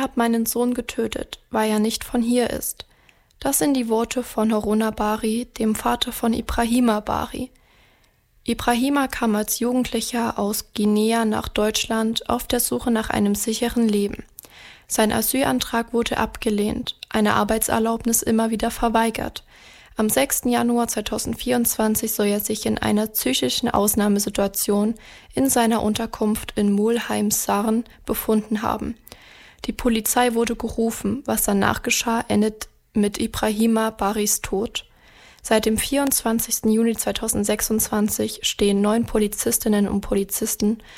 hat meinen Sohn getötet, weil er nicht von hier ist. Das sind die Worte von Haruna Bari, dem Vater von Ibrahima Bari. Ibrahima kam als Jugendlicher aus Guinea nach Deutschland auf der Suche nach einem sicheren Leben. Sein Asylantrag wurde abgelehnt, eine Arbeitserlaubnis immer wieder verweigert. Am 6. Januar 2024 soll er sich in einer psychischen Ausnahmesituation in seiner Unterkunft in Mulheim-Sarn befunden haben. Die Polizei wurde gerufen, was danach geschah, endet mit Ibrahima Baris Tod. Seit dem 24. Juni 2026 stehen 9 Polizistinnen und Polizisten